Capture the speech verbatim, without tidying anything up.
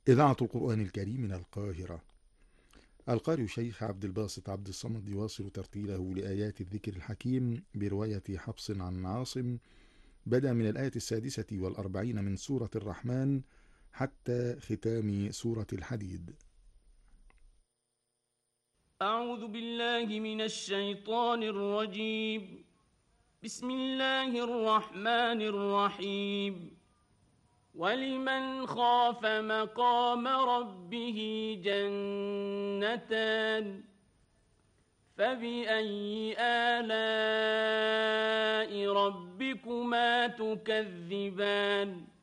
إذاعة القرآن الكريم من القاهرة. القارئ شيخ عبد الباسط عبد الصمد يواصل ترتيله لآيات الذكر الحكيم برواية حفص عن عاصم، بدأ من الآية السادسة والأربعين من سورة الرحمن حتى ختام سورة الحديد. أعوذ بالله من الشيطان الرجيم. بسم الله الرحمن الرحيم. ولمن خاف مقام ربه جنتان، فبأي آلاء ربكما تكذبان